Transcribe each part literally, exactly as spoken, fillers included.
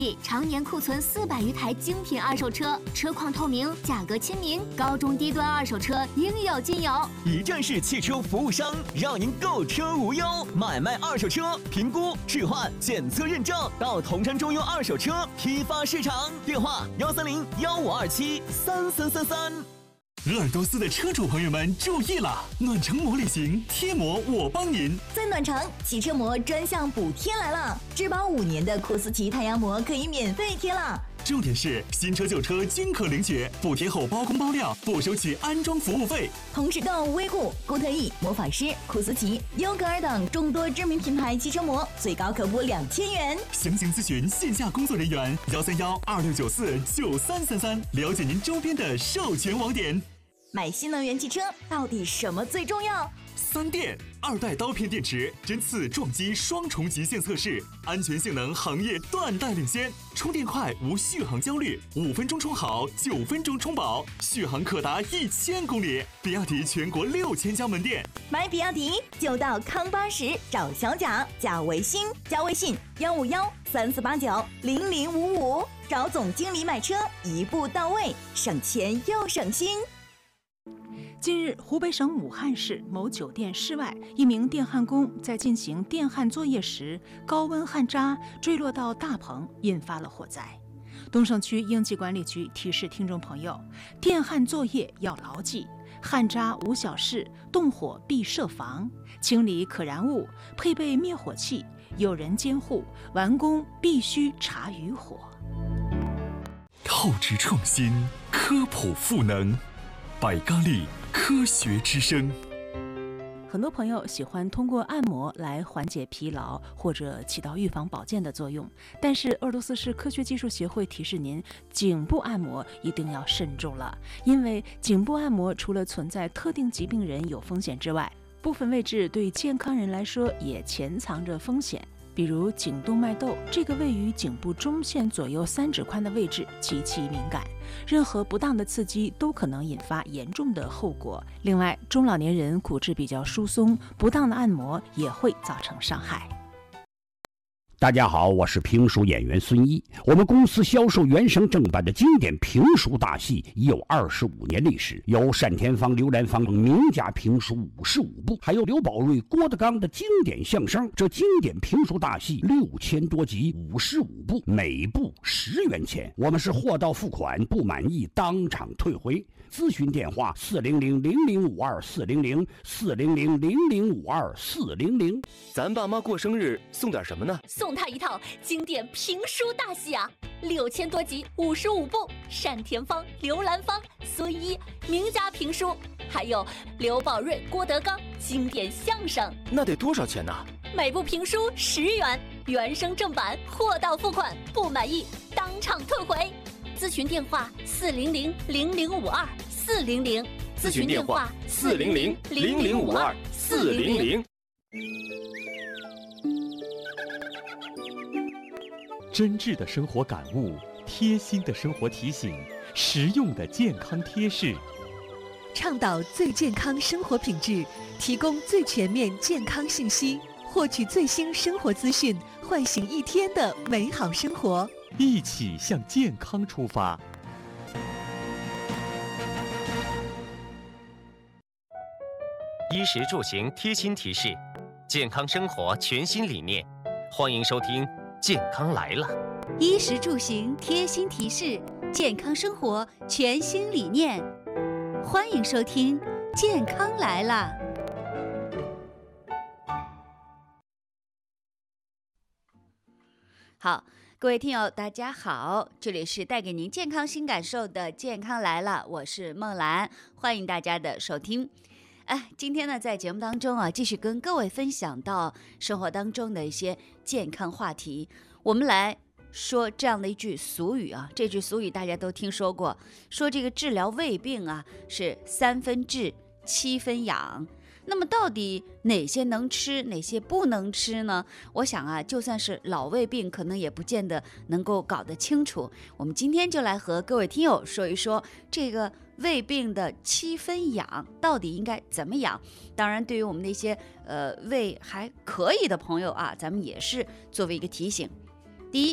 常年库存四百余台精品二手车，车况透明，价格亲民，高中低端二手车应有尽有。 一站式汽车服务商，让您购车无忧。买卖二手车，评估、置换、检测认证，到同山中优二手车批发市场。电话：幺三零幺五二七三三三三。 鄂尔多斯的车主朋友们注意了，暖城膜旅行贴膜我帮您。 在暖城，汽车膜专项补贴来了，质保五年的库斯奇太阳膜可以免费贴了。 重点是新车旧车均可领取，补贴后包工包料，不收取安装服务费。 同时购威固、固特异、魔法师、库斯奇、优格尔等众多知名品牌汽车膜，最高可补两千元。 详情咨询线下工作人员幺三幺二六九四九三三三，了解您周边的授权网点。 买新能源汽车到底什么最重要？ 三电二代刀片电池针刺撞击双重极限测试，安全性能行业断代领先，充电快无续航焦虑，五分钟充好，九分钟充饱，续航可达一千公里。比亚迪全国六千家门店， 买比亚迪就到康巴什找小贾，加微信加微信幺五幺三四八九零零五五，找总经理买车一步到位，省钱又省心。 近日，湖北省武汉市某酒店室外，一名电焊工在进行电焊作业时，高温焊渣坠落到大棚，引发了火灾。东胜区应急管理局提示听众朋友，电焊作业要牢记：焊渣无小事，动火必设防，清理可燃物，配备灭火器，有人监护，完工必须查余火。 透支创新，科普赋能，百咖力科学之声。 很多朋友喜欢通过按摩来缓解疲劳或者起到预防保健的作用，但是鄂尔多斯市科学技术协会提示您，颈部按摩一定要慎重了，因为颈部按摩除了存在特定疾病人有风险之外，部分位置对健康人来说也潜藏着风险。比如颈动脉窦，这个位于颈部中线左右三指宽的位置极其敏感，任何不当的刺激都可能引发严重的后果。另外，中老年人骨质比较疏松，不当的按摩也会造成伤害。 大家好，我是评书演员孙一。我们公司销售原声正版的经典评书大戏已有二十五年历史，有单田芳、刘兰芳名家评书五十五部，还有刘宝瑞、郭德纲的经典相声。这经典评书大戏六千多集，五十五部，每部十元钱。我们是货到付款，不满意当场退回。咨询电话：四零零零零五二四零零四零零零零五二四零零。 咱爸妈过生日送点什么呢？ 送他一套经典评书大戏啊，六千多集，五十五部，单田芳、刘兰芳、孙一名家评书，还有刘宝瑞、郭德纲经典相声。 那得多少钱呢？ 每部评书十元，原声正版，货到付款，不满意当场退回。咨询电话：四零零零零五二四零零。 咨询电话：四零零零零五二四零零。 真挚的生活感悟，贴心的生活提醒，实用的健康贴士， 倡导最健康生活品质，提供最全面健康信息，获取最新生活资讯，唤醒一天的美好生活。 一起向健康出发。 衣食住行贴心提示，健康生活全新理念，欢迎收听健康来了。 衣食住行贴心提示，健康生活全新理念，欢迎收听健康来了。好，各位听友大家好，这里是带给您健康新感受的健康来了，我是梦兰，欢迎大家的收听。哎，今天呢，在节目当中啊，继续跟各位分享到生活当中的一些健康话题。我们来说这样的一句俗语啊，这句俗语大家都听说过，说这个治疗胃病啊是三分治，七分养。那么到底哪些能吃，哪些不能吃呢？我想啊，就算是老胃病，可能也不见得能够搞得清楚。我们今天就来和各位听友说一说这个胃病的七分养到底应该怎么养。当然，对于我们那些呃胃还可以的朋友啊，咱们也是作为一个提醒。第一，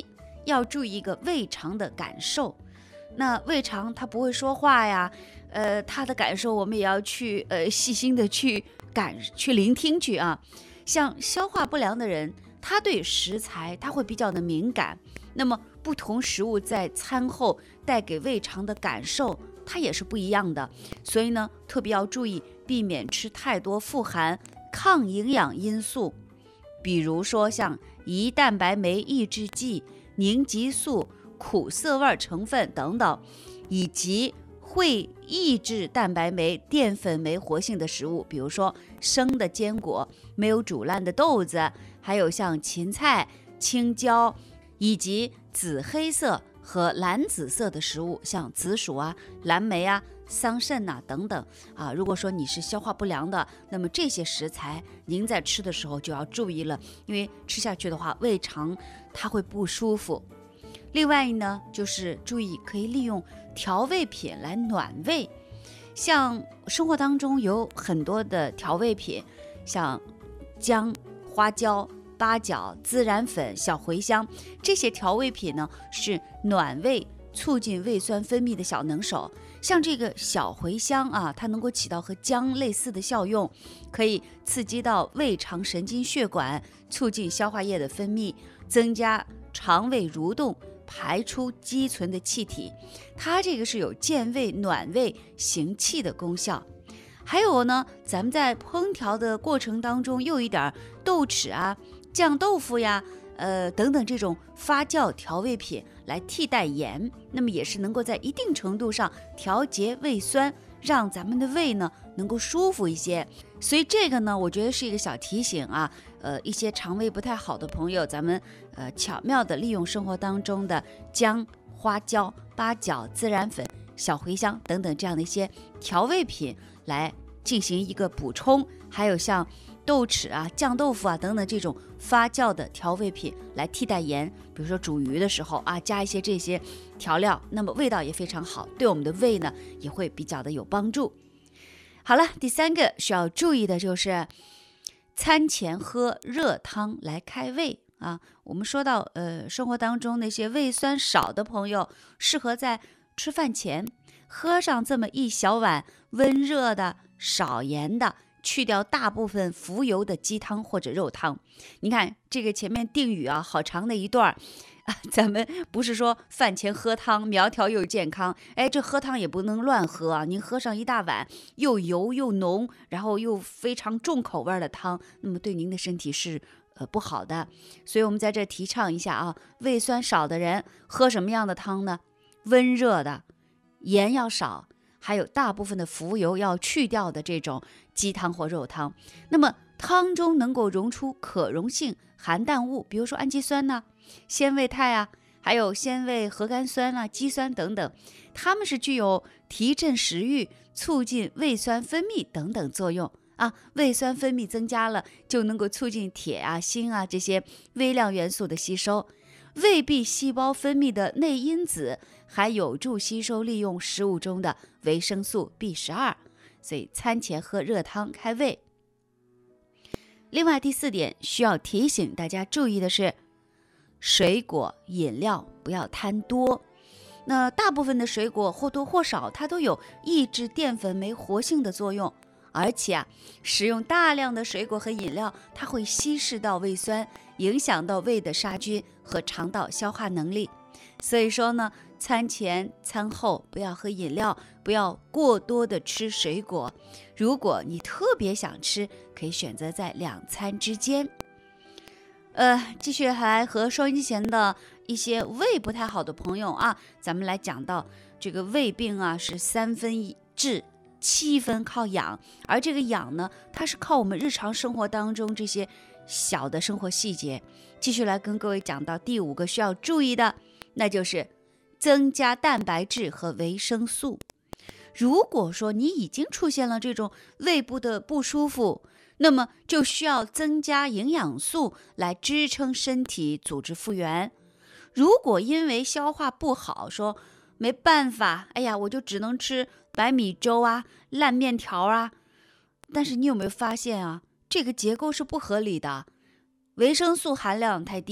要注意一个胃肠的感受。那胃肠它不会说话呀，呃，它的感受我们也要去呃细心的去感去聆听去啊。像消化不良的人，他对食材他会比较的敏感，那么不同食物在餐后带给胃肠的感受它也是不一样的，所以呢特别要注意避免吃太多富含抗营养因素，比如说像胰蛋白酶抑制剂、凝集素、苦涩味成分等等，以及会抑制蛋白酶、淀粉酶活性的食物，比如说生的坚果、没有煮烂的豆子，还有像芹菜、青椒，以及紫黑色和蓝紫色的食物，像紫薯啊、蓝莓啊、桑葚呐、啊、等等啊。如果说你是消化不良的，那么这些食材您在吃的时候就要注意了，因为吃下去的话，胃肠它会不舒服。另外呢，就是注意可以利用调味品来暖胃，像生活当中有很多的调味品，像姜、花椒、八角、孜然粉、小茴香，这些调味品呢是暖胃、促进胃酸分泌的小能手。像这个小茴香啊，它能够起到和姜类似的效用，可以刺激到胃肠神经血管，促进消化液的分泌，增加肠胃蠕动，排出积存的气体。它这个是有健胃、暖胃、行气的功效。还有呢，咱们在烹调的过程当中用一点豆豉啊、酱豆腐呀、呃等等这种发酵调味品来替代盐，那么也是能够在一定程度上调节胃酸，让咱们的胃呢能够舒服一些。所以这个呢，我觉得是一个小提醒啊，呃，一些肠胃不太好的朋友，咱们呃巧妙的利用生活当中的姜、花椒、八角、孜然粉、小茴香等等这样的一些调味品来进行一个补充，还有像豆豉啊、酱豆腐啊等等这种发酵的调味品来替代盐，比如说煮鱼的时候啊，加一些这些调料，那么味道也非常好，对我们的胃呢也会比较的有帮助。好了，第三个需要注意的就是餐前喝热汤来开胃啊。我们说到呃，生活当中那些胃酸少的朋友，适合在吃饭前喝上这么一小碗温热的少盐的去掉大部分浮油的鸡汤或者肉汤。你看这个前面定语啊，好长的一段啊，咱们不是说饭前喝汤苗条又健康，哎，这喝汤也不能乱喝啊！您喝上一大碗又油又浓，然后又非常重口味的汤，那么对您的身体是呃不好的。所以我们在这提倡一下啊，胃酸少的人喝什么样的汤呢？温热的，盐要少，还有大部分的浮油要去掉的这种鸡汤或肉汤。那么汤中能够溶出可溶性含氮物，比如说氨基酸呢、鲜味肽啊，还有鲜味核苷酸啊、肌酸等等，它们是具有提振食欲、促进胃酸分泌等等作用啊。胃酸分泌增加了，就能够促进铁啊、锌啊这些微量元素的吸收。胃壁细胞分泌的内因子还有助吸收利用食物中的维生素 B 十二， 所以餐前喝热汤开胃。另外第四点需要提醒大家注意的是，水果饮料不要贪多。那大部分的水果或多或少它都有抑制淀粉酶活性的作用，而且啊，食用大量的水果和饮料，它会稀释到胃酸，影响到胃的杀菌和肠道消化能力。所以说呢，餐前餐后不要喝饮料，不要过多的吃水果。如果你特别想吃，可以选择在两餐之间。呃，继续来和收音机前的一些胃不太好的朋友啊，咱们来讲到这个胃病啊，是三分治，七分靠养。而这个养呢，它是靠我们日常生活当中这些小的生活细节。继续来跟各位讲到第五个需要注意的，那就是增加蛋白质和维生素。如果说你已经出现了这种胃部的不舒服，那么就需要增加营养素来支撑身体组织复原。如果因为消化不好，说没办法，哎呀，我就只能吃白米粥啊、烂面条啊，但是你有没有发现啊，这个结构是不合理的，维生素含量太低，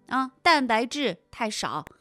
啊，蛋白质太少，